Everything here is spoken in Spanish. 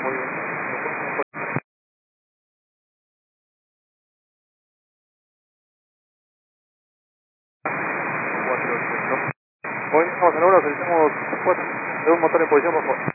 Hoy vamos en hora, solicitamos 4 de un motor en posición, por favor.